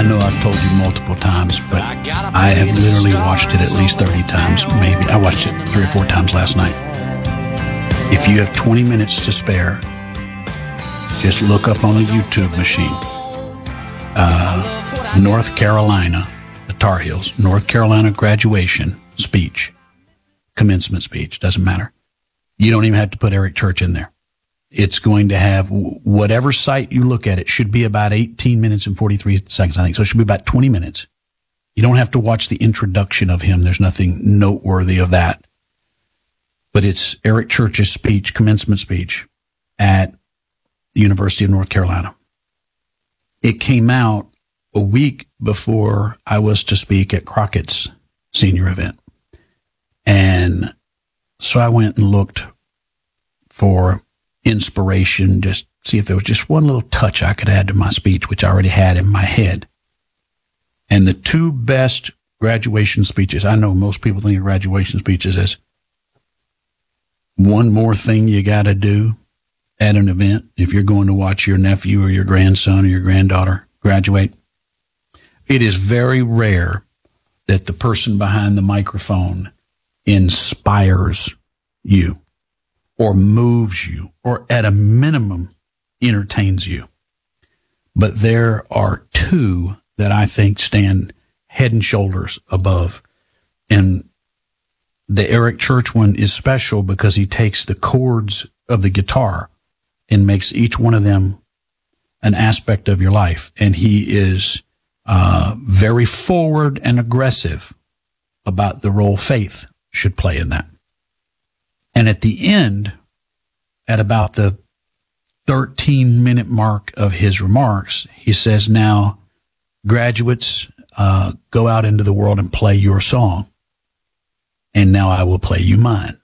know I've told you multiple times, but I have literally watched it at least 30 times, maybe. I watched it 3 or 4 times last night. If you have 20 minutes to spare, just look up on a YouTube machine. North Carolina, the Tar Heels, North Carolina graduation speech, commencement speech, doesn't matter. You don't even have to put Eric Church in there. It's going to have whatever site you look at. It should be about 18 minutes and 43 seconds, I think. So it should be about 20 minutes. You don't have to watch the introduction of him. There's nothing noteworthy of that. But it's Eric Church's speech, commencement speech at the University of North Carolina. It came out a week before I was to speak at Crockett's senior event. And so I went and looked for inspiration, just see if there was just one little touch I could add to my speech, which I already had in my head. And the 2 best graduation speeches, I know most people think of graduation speeches as one more thing you got to do at an event if you're going to watch your nephew or your grandson or your granddaughter graduate. It is very rare that the person behind the microphone inspires you or moves you, or at a minimum, entertains you. But there are 2 that I think stand head and shoulders above. And the Eric Church one is special because he takes the chords of the guitar and makes each one of them an aspect of your life. And he is very forward and aggressive about the role faith should play in that. And at the end, at about the 13-minute mark of his remarks, he says, now, graduates, go out into the world and play your song. And now I will play you mine.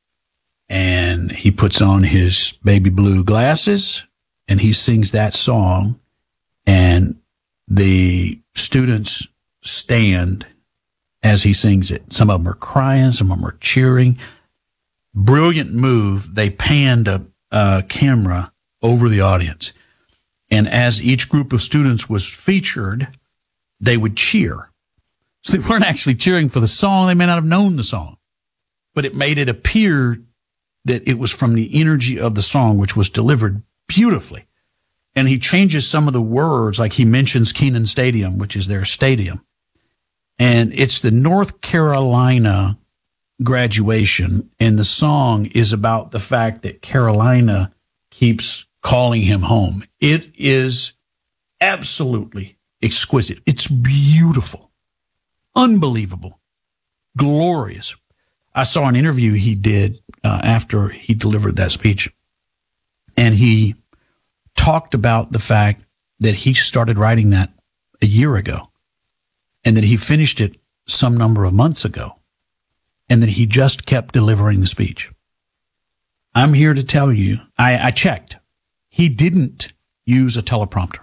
And he puts on his baby blue glasses and he sings that song. And the students stand as he sings it. Some of them are crying. Some of them are cheering. Brilliant move. They panned a camera over the audience. And as each group of students was featured, they would cheer. So they weren't actually cheering for the song. They may not have known the song, but it made it appear that it was from the energy of the song, which was delivered beautifully. And he changes some of the words, like he mentions Kenan Stadium, which is their stadium. And it's the North Carolina graduation, and the song is about the fact that Carolina keeps calling him home. It is absolutely exquisite. It's beautiful, unbelievable, glorious. I saw an interview he did after he delivered that speech, and he talked about the fact that he started writing that a year ago, and that he finished it some number of months ago, and that he just kept delivering the speech. I'm here to tell you, I checked. He didn't use a teleprompter.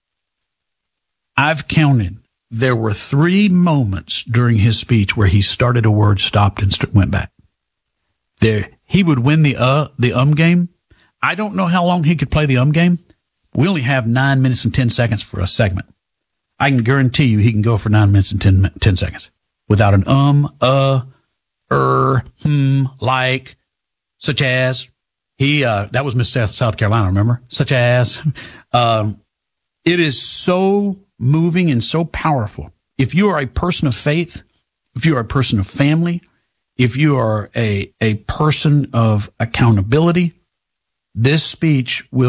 I've counted. There were 3 moments during his speech where he started a word, stopped, and went back. He would win the game. I don't know how long he could play the game. We only have 9 minutes and 10 seconds for a segment. I can guarantee you he can go for 9 minutes and 10 seconds without an like, such as. That was Miss South Carolina, remember? Such as. It is so moving and so powerful. If you are a person of faith, if you are a person of family, if you are a person of accountability, this speech will